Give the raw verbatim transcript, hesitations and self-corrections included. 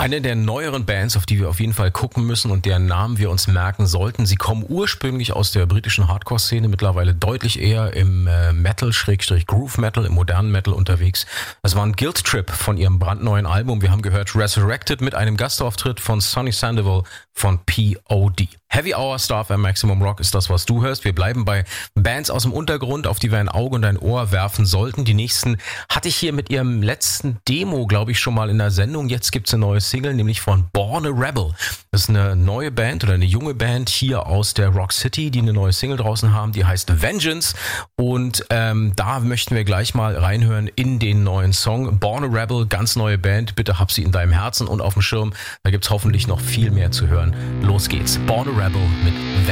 Eine der neueren Bands, auf die wir auf jeden Fall gucken müssen und deren Namen wir uns merken sollten. Sie kommen ursprünglich aus der britischen Hardcore-Szene, mittlerweile deutlich eher im äh, Metal, Schrägstrich Groove Metal, im modernen Metal unterwegs. Das war ein Guilt Trip von ihrem brandneuen Album. Wir haben gehört Resurrected mit einem Gastauftritt von Sonny Sandoval von P O D. Heavy Hour, Star F M Maximum Rock ist das, was du hörst. Wir bleiben bei Bands aus dem Untergrund, auf die wir ein Auge und ein Ohr werfen sollten. Die nächsten hatte ich hier mit ihrem letzten Demo, glaube ich, schon mal in der Sendung. Jetzt gibt's eine neue Single, nämlich von Born a Rebel. Das ist eine neue Band oder eine junge Band hier aus der Rock City, die eine neue Single draußen haben, die heißt Vengeance. Und ähm, da möchten wir gleich mal reinhören in den neuen Song. Born a Rebel, ganz neue Band. Bitte hab sie in deinem Herzen und auf dem Schirm. Da gibt's hoffentlich noch viel mehr zu hören. Los geht's. Born a Rebel mit Vengeance.